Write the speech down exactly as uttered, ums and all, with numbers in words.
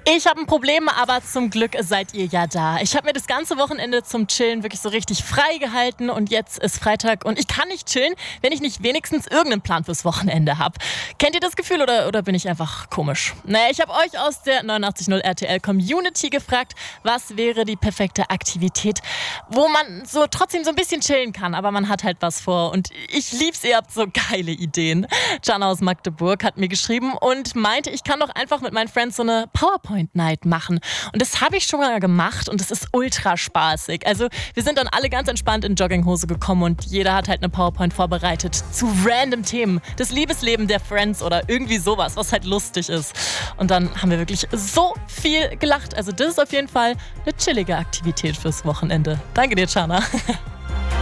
Ich habe ein Problem, aber zum Glück seid ihr ja da. Ich habe mir das ganze Wochenende zum Chillen wirklich so richtig frei gehalten und jetzt ist Freitag und ich kann nicht chillen, wenn ich nicht wenigstens irgendeinen Plan fürs Wochenende habe. Kennt ihr das Gefühl oder, oder bin ich einfach komisch? Naja, ich habe euch aus der neunundachtzig Komma null R T L Community gefragt, was wäre die perfekte Aktivität, wo man so trotzdem so ein bisschen chillen kann, aber man hat halt was vor und ich lieb's, ihr habt so geile Ideen. Jana aus Magdeburg hat mir geschrieben und meinte, ich kann doch einfach mit meinen Friends so eine PowerPoint-Night machen. Und das habe ich schon mal gemacht und es ist ultra spaßig. Also wir sind dann alle ganz entspannt in Jogginghose gekommen und jeder hat halt eine PowerPoint vorbereitet zu random Themen. Das Liebesleben der Friends oder irgendwie sowas, was halt lustig ist. Und dann haben wir wirklich so viel gelacht. Also das ist auf jeden Fall eine chillige Aktivität fürs Wochenende. Danke dir, Jana.